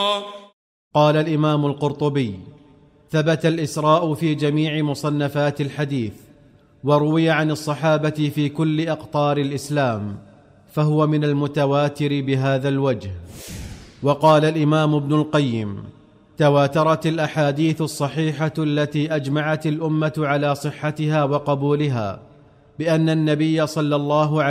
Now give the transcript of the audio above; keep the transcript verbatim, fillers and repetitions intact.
قال الإمام القرطبي: ثبت الإسراء في جميع مصنفات الحديث، وروي عن الصحابة في كل أقطار الإسلام، فهو من المتواتر بهذا الوجه. وقال الإمام ابن القيم: تواترت الأحاديث الصحيحة التي أجمعت الأمة على صحتها وقبولها بأن النبي صلى الله عليه